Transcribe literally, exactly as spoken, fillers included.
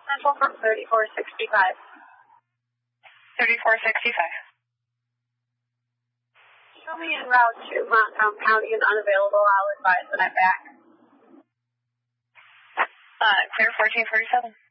Central from thirty-four sixty-five. thirty-four sixty-five. Show me en route to Montgomery County and unavailable. I'll advise when I'm back. Uh, clear fourteen forty-seven.